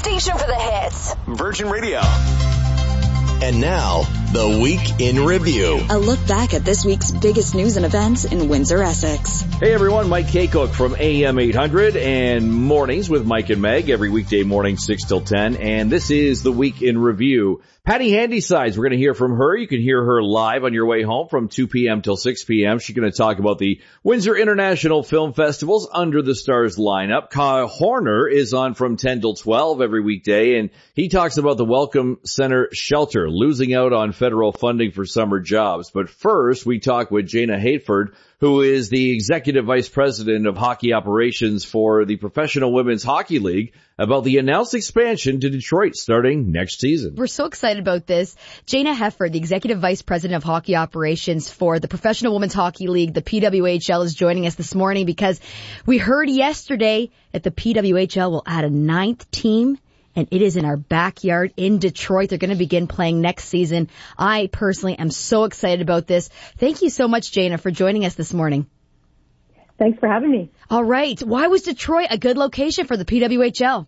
station for the hits. Virgin Radio. And now, the Week in Review. A look back at this week's biggest news and events in Windsor, Essex. Hey everyone, Mike Kaycook from AM 800 and Mornings with Mike and Meg every weekday morning 6 till 10. And this is the Week in Review. Patty Handysides, we're going to hear from her. You can hear her live on your way home from 2 p.m. till 6 p.m. She's going to talk about the Windsor International Film Festival's Under the Stars lineup. Kyle Horner is on from 10 till 12 every weekday, and he talks about the Welcome Center Shelter losing out on federal funding for summer jobs. But first, we talk with Jayna Hayford, who is the Executive Vice President of Hockey Operations for the Professional Women's Hockey League, about the announced expansion to Detroit starting next season. We're so excited about this. Jayna Hayford, the Executive Vice President of Hockey Operations for the Professional Women's Hockey League, the PWHL, is joining us this morning because we heard yesterday that the PWHL will add a 9th team, and it is in our backyard in Detroit. They're going to begin playing next season. I personally am so excited about this. Thank you so much, Jayna, for joining us this morning. Thanks for having me. All right. Why was Detroit a good location for the PWHL?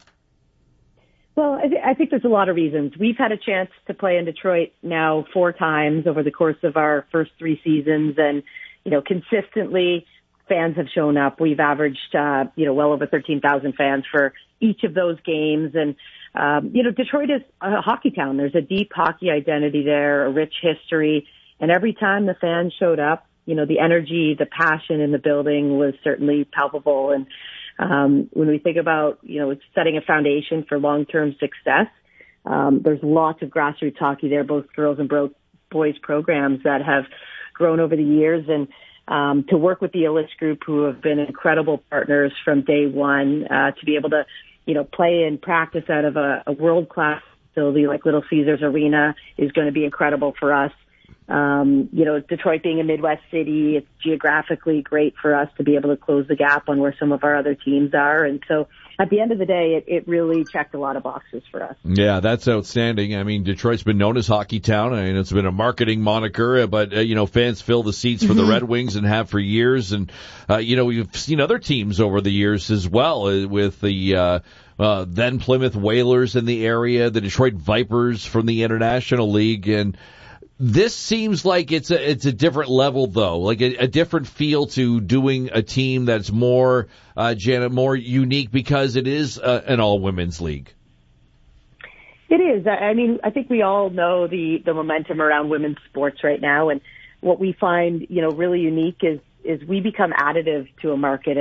Well, I think there's a lot of reasons. We've had a chance to play in Detroit now 4 times over the course of our first 3 seasons. And, consistently fans have shown up. We've averaged, well over 13,000 fans for each of those games. And, Detroit is a hockey town. There's a deep hockey identity there, a rich history. And every time the fans showed up, the energy, the passion in the building was certainly palpable. And when we think about, setting a foundation for long-term success, there's lots of grassroots hockey there, both girls and boys programs that have grown over the years. And to work with the Illich Group, who have been incredible partners from day one, to be able to, play and practice out of a world-class facility like Little Caesars Arena is going to be incredible for us. Detroit being a Midwest city, it's geographically great for us to be able to close the gap on where some of our other teams are. And so at the end of the day, it really checked a lot of boxes for us. Yeah, that's outstanding. I mean, Detroit's been known as Hockey Town. I mean, it's been a marketing moniker, but, fans fill the seats for the Red Wings and have for years. And, we've seen other teams over the years as well with the, then Plymouth Whalers in the area, the Detroit Vipers from the International League. And this seems like it's a different level, though, like a different feel to doing a team that's more, Janet, more unique because it is an all-women's league. It is. I mean, I think we all know the momentum around women's sports right now, and what we find, really unique is we become additive to a market.